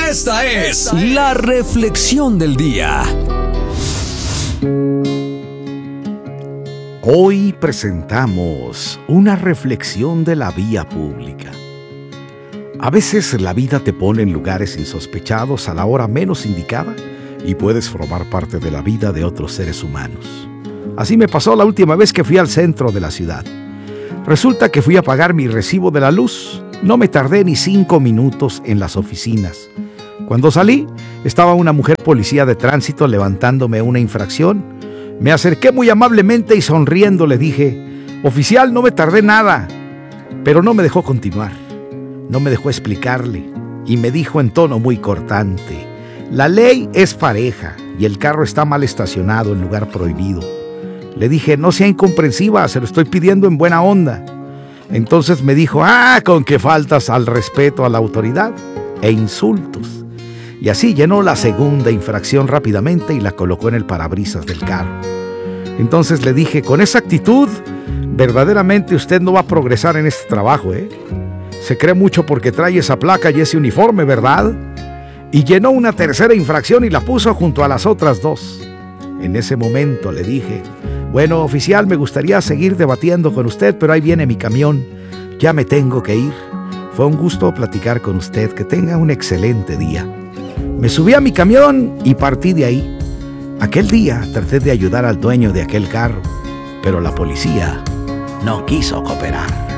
Esta es la reflexión del día. Hoy presentamos una reflexión de la vía pública. A veces la vida te pone en lugares insospechados a la hora menos indicada y puedes formar parte de la vida de otros seres humanos. Así me pasó la última vez que fui al centro de la ciudad. Resulta que fui a pagar mi recibo de la luz. No me tardé ni 5 minutos en las oficinas. Cuando salí, estaba una mujer policía de tránsito levantándome una infracción. Me acerqué muy amablemente y sonriendo le dije: «Oficial, no me tardé nada». Pero no me dejó continuar. No me dejó explicarle y me dijo en tono muy cortante: «La ley es pareja y el carro está mal estacionado en lugar prohibido». Le dije: «No sea incomprensiva, se lo estoy pidiendo en buena onda». Entonces me dijo: «Con que faltas al respeto a la autoridad e insultos». Y así llenó la segunda infracción rápidamente y la colocó en el parabrisas del carro. Entonces le dije: «Con esa actitud, verdaderamente usted no va a progresar en este trabajo, ¿eh? Se cree mucho porque trae esa placa y ese uniforme, ¿verdad?». Y llenó una tercera infracción y la puso junto a las otras dos. En ese momento le dije: «Bueno, oficial, me gustaría seguir debatiendo con usted, pero ahí viene mi camión. Ya me tengo que ir. Fue un gusto platicar con usted. Que tenga un excelente día». Me subí a mi camión y partí de ahí. Aquel día traté de ayudar al dueño de aquel carro, pero la policía no quiso cooperar.